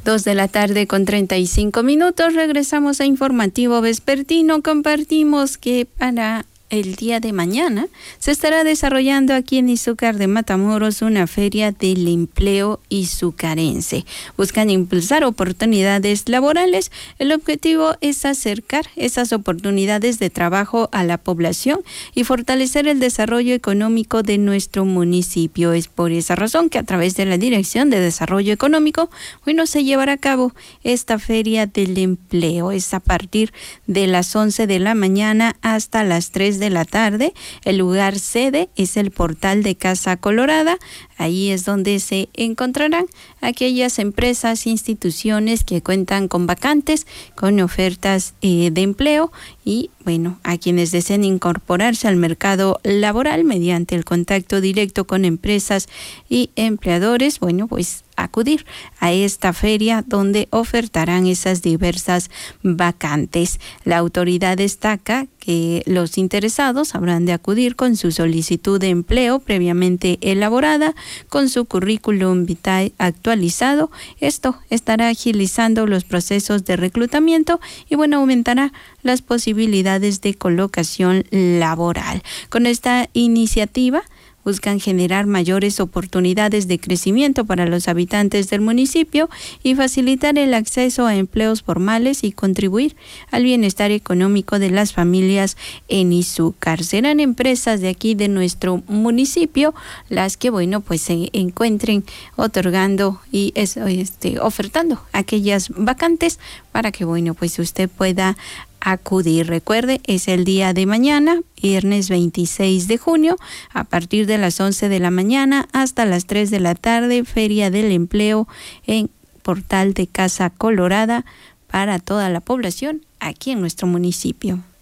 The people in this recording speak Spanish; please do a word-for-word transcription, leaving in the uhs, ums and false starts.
Dos de la tarde con treinta y cinco minutos. Regresamos a Informativo Vespertino. Compartimos que para el día de mañana se estará desarrollando aquí en Izúcar de Matamoros una feria del empleo izucarense. Buscan impulsar oportunidades laborales. El objetivo es acercar esas oportunidades de trabajo a la población y fortalecer el desarrollo económico de nuestro municipio. Es por esa razón que a través de la Dirección de Desarrollo Económico, bueno, se llevará a cabo esta feria del empleo. Es a partir de las once de la mañana hasta las tres de la tarde. El lugar sede es el portal de Casa Colorada. Ahí es donde se encontrarán aquellas empresas, instituciones que cuentan con vacantes, con ofertas eh, de empleo y, bueno, a quienes deseen incorporarse al mercado laboral mediante el contacto directo con empresas y empleadores, bueno, pues acudir a esta feria donde ofertarán esas diversas vacantes. La autoridad destaca que los interesados habrán de acudir con su solicitud de empleo previamente elaborada, con su currículum vitae actualizado. Esto estará agilizando los procesos de reclutamiento y, bueno, aumentará las posibilidades de colocación laboral. Con esta iniciativa buscan generar mayores oportunidades de crecimiento para los habitantes del municipio y facilitar el acceso a empleos formales y contribuir al bienestar económico de las familias en Izúcar. Serán empresas de aquí de nuestro municipio las que, bueno, pues se encuentren otorgando y eso, este, ofertando aquellas vacantes para que, bueno, pues usted pueda acudir. Recuerde, es el día de mañana, viernes veintiséis de junio, a partir de las once de la mañana hasta las tres de la tarde, Feria del Empleo en Portal de Casa Colorada para toda la población aquí en nuestro municipio.